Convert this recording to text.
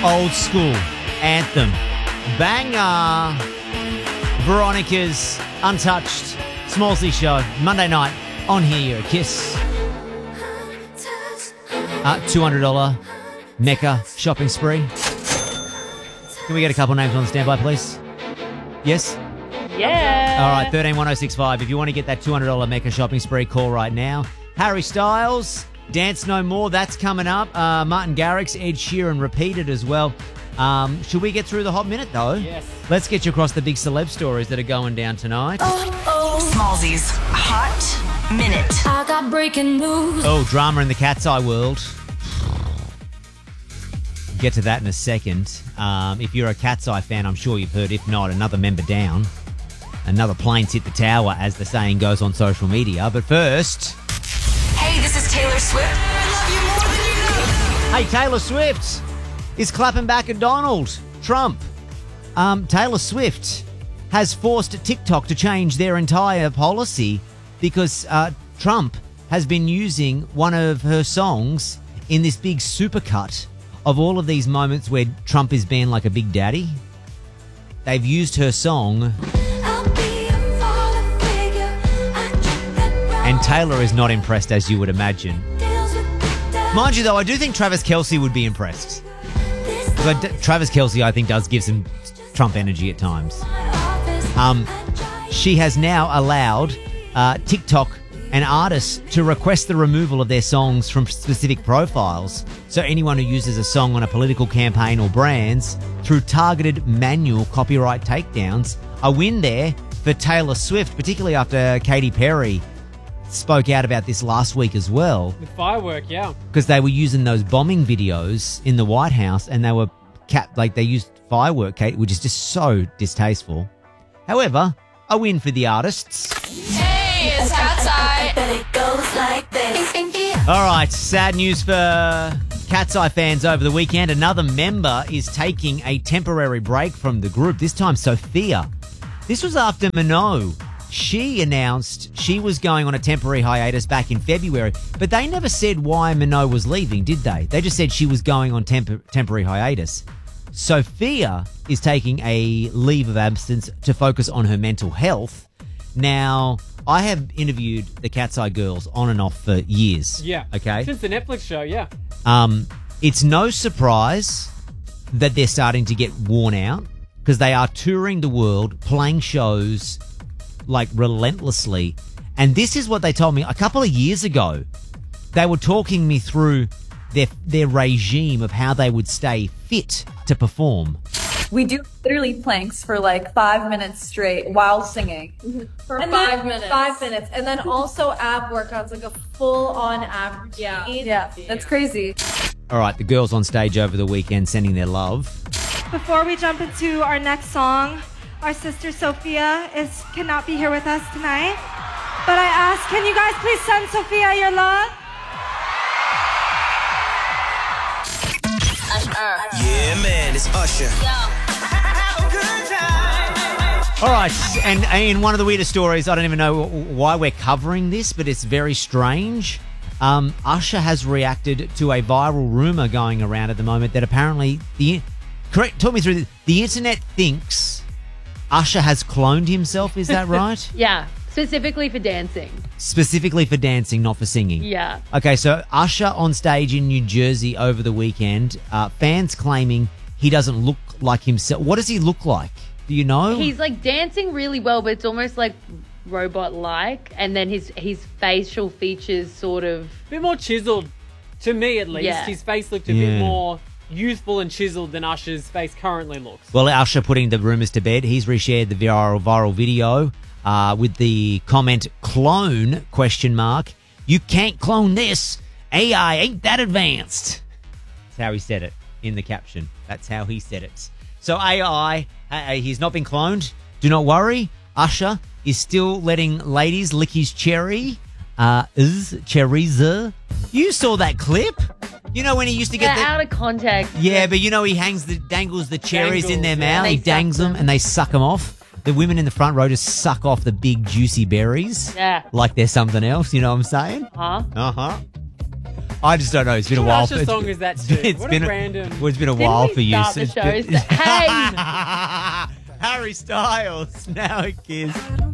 old school anthem. Banger. Veronica's Untouched. Smallsy Show. Monday night on Here. Kiss. $200 Mecca shopping spree. Can we get a couple names on the standby, please? Yes? Yeah. All right, 131065. If you want to get that $200 Mecca shopping spree, call right now. Harry Styles, Dance No More. That's coming up. Martin Garrix, Ed Sheeran repeated as well. Should we get through the hot minute, though? Yes. Let's get you across the big celeb stories that are going down tonight. Smallsy's Hot Minute. I got breaking news. Oh, drama in the cat's eye world. Get to that in a second. If you're a Cat's Eye fan, I'm sure you've heard. If not, another member down. Another plane's hit the tower, as the saying goes on social media. But first... Hey, this is Taylor Swift. I love you more than you know. Hey, Taylor Swift is clapping back at Donald Trump. Taylor Swift has forced TikTok to change their entire policy because Trump has been using one of her songs in this big supercut of all of these moments where Trump is being like a big daddy. They've used her song, and Taylor is not impressed, as you would imagine. Mind you, though, I do think Travis Kelce would be impressed. But Travis Kelce, I think, does give some Trump energy at times. She has now allowed TikTok and artists to request the removal of their songs from specific profiles. So anyone who uses a song on a political campaign or brands through targeted manual copyright takedowns. A win there for Taylor Swift, particularly after Katy Perry spoke out about this last week as well. With Firework, yeah. Because they were using those bombing videos in the White House and they were they used Firework, which is just so distasteful. However, a win for the artists. Hey, it's Cat's Eye. All right, sad news for Cat's Eye fans over the weekend. Another member is taking a temporary break from the group, this time Sophia. This was after Minogue. She announced she was going on a temporary hiatus back in February, but they never said why Minogue was leaving, did they? They just said she was going on temporary hiatus. Sophia is taking a leave of absence to focus on her mental health. Now, I have interviewed the Cat's Eye girls on and off for years. Yeah. Okay? Since the Netflix show, yeah. It's no surprise that they're starting to get worn out because they are touring the world, playing shows like relentlessly. And this is what they told me a couple of years ago. They were talking me through their regime of how they would stay fit to perform. We do literally planks for like 5 minutes straight while singing. For And 5 then- minutes. 5 minutes. And then also ab workouts, like a full-on ab routine. Yeah, that's crazy. All right, the girls on stage over the weekend sending their love. Before we jump into our next song, our sister Sophia cannot be here with us tonight. But I asked, can you guys please send Sophia your love? Yeah, man, it's Usher. All right, and in one of the weirdest stories, I don't even know why we're covering this, but it's very strange. Usher has reacted to a viral rumor going around at the moment that apparently talk me through this. The internet thinks Usher has cloned himself. Is that right? Yeah, specifically for dancing. Specifically for dancing, not for singing. Yeah. Okay, so Usher on stage in New Jersey over the weekend. Fans claiming he doesn't look like himself. What does he look like? Do you know? He's like dancing really well, but it's almost like robot-like, and then his facial features sort of A bit more chiseled, to me at least. Yeah. His face looked a bit more youthful and chiseled than Usher's face currently looks. Well, Usher putting the rumours to bed. He's reshared the viral video with the comment, clone, ? You can't clone this. AI ain't that advanced. That's how he said it in the caption. That's how he said it. So AI, he's not been cloned. Do not worry. Usher is still letting ladies lick his cherry. Cherries. You saw that clip? You know when he used to get out of context. Yeah, but you know he dangles the cherries in their mouth. He dangs them and they suck them off. The women in the front row just suck off the big juicy berries. Yeah. Like they're something else, you know what I'm saying? Huh? Uh-huh. I just don't know. It's been a What while. Usher song is that too? What a random- Well, it's been a Didn't while we for you. start the it's show? been- Hey! Harry Styles. Now a kiss.